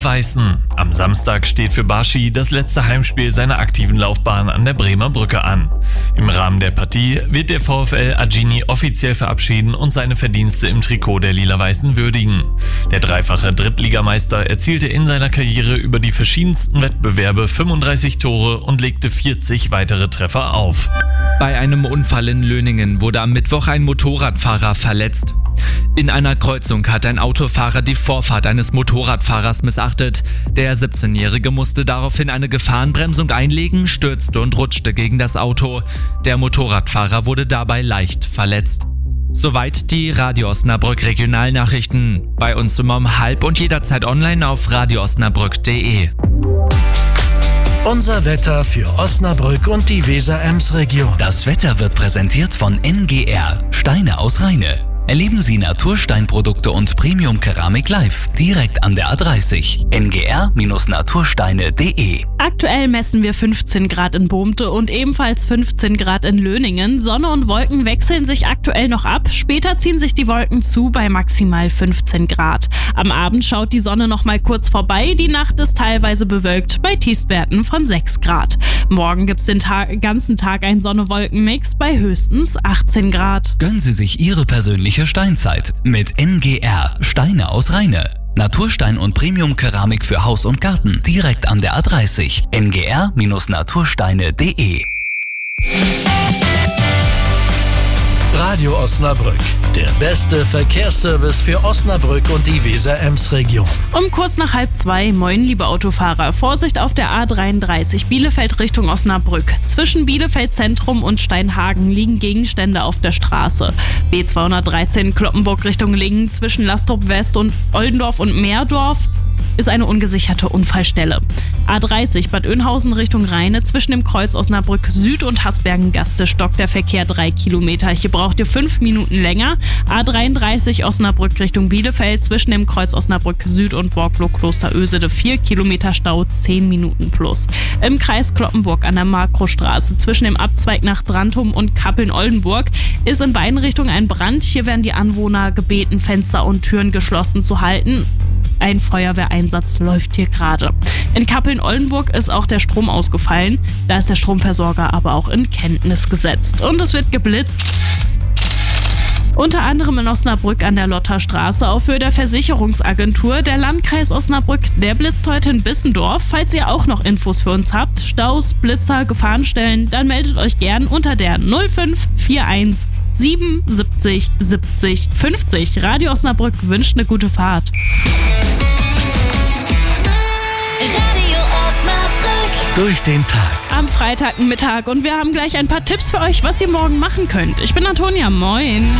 Weißen. Am Samstag steht für Barshi das letzte Heimspiel seiner aktiven Laufbahn an der Bremer Brücke an. Im Rahmen der Partie wird der VfL Agini offiziell verabschieden und seine Verdienste im Trikot der Lila-Weißen würdigen. Der dreifache Drittligameister erzielte in seiner Karriere über die verschiedensten Wettbewerbe 35 Tore und legte 40 weitere Treffer auf. Bei einem Unfall in Löningen wurde am Mittwoch ein Motorradfahrer verletzt. In einer Kreuzung hat ein Autofahrer die Vorfahrt eines Motorradfahrers missachtet. Der 17-Jährige musste daraufhin eine Gefahrenbremsung einlegen, stürzte und rutschte gegen das Auto. Der Motorradfahrer wurde dabei leicht verletzt. Soweit die Radio Osnabrück Regionalnachrichten. Bei uns immer um 12:30 und jederzeit online auf radioosnabrück.de. Unser Wetter für Osnabrück und die Weser-Ems-Region. Das Wetter wird präsentiert von NGR, Steine aus Rheine. Erleben Sie Natursteinprodukte und Premium-Keramik live, direkt an der A30. ngr-natursteine.de. Aktuell messen wir 15 Grad in Bohmte und ebenfalls 15 Grad in Löningen. Sonne und Wolken wechseln sich aktuell noch ab. Später ziehen sich die Wolken zu bei maximal 15 Grad. Am Abend schaut die Sonne noch mal kurz vorbei. Die Nacht ist teilweise bewölkt bei Tiefstwerten von 6 Grad. Morgen gibt es den ganzen Tag einen Sonne-Wolken-Mix bei höchstens 18 Grad. Gönnen Sie sich Ihre persönliche Steinzeit mit NGR, Steine aus Rheine. Naturstein und Premium-Keramik für Haus und Garten, direkt an der A30. ngr-natursteine.de. Radio Osnabrück, der beste Verkehrsservice für Osnabrück und die Weser-Ems-Region. Um kurz nach 1:30, moin liebe Autofahrer, Vorsicht auf der A33 Bielefeld Richtung Osnabrück. Zwischen Bielefeld Zentrum und Steinhagen liegen Gegenstände auf der Straße. B213 Cloppenburg Richtung Lingen zwischen Lastrup West und Oldendorf und Meerdorf ist eine ungesicherte Unfallstelle. A30 Bad Oeynhausen Richtung Rheine zwischen dem Kreuz Osnabrück Süd und Hasbergen-Gaste stockt der Verkehr 3 Kilometer. Hier braucht ihr 5 Minuten länger. A33 Osnabrück Richtung Bielefeld zwischen dem Kreuz Osnabrück Süd und Borglo-Klosterösede 4 Kilometer Stau, 10 Minuten plus. Im Kreis Cloppenburg an der Makrostraße zwischen dem Abzweig nach Drantum und Kappeln-Oldenburg ist in beiden Richtungen ein Brand. Hier werden die Anwohner gebeten, Fenster und Türen geschlossen zu halten. Ein Feuerwehreinsatz läuft hier gerade. In Kappeln-Oldenburg ist auch der Strom ausgefallen. Da ist der Stromversorger aber auch in Kenntnis gesetzt. Und es wird geblitzt. Unter anderem in Osnabrück an der Lotterstraße, auf Höhe der Versicherungsagentur. Der Landkreis Osnabrück, der blitzt heute in Bissendorf. Falls ihr auch noch Infos für uns habt, Staus, Blitzer, Gefahrenstellen, dann meldet euch gern unter der 0541 77 70 50. Radio Osnabrück wünscht eine gute Fahrt. Radio Osnabrück. Durch den Tag. Am Freitagmittag und wir haben gleich ein paar Tipps für euch, was ihr morgen machen könnt. Ich bin Antonia, moin.